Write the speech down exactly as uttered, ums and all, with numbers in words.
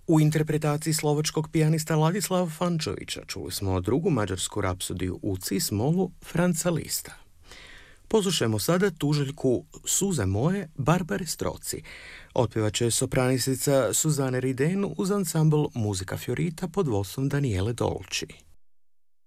U interpretaciji slovačkog pijanista Ladislava Fančovića čuli smo drugu mađarsku rapsodiju u cis-molu Franca Lista. Poslušajmo sada tuželjku Suze moje Barbare Stroci. Otpjevaće sopranistica Suzane Riden uz ansambl Muzika Fiorita pod vodstvom Daniele Dolci.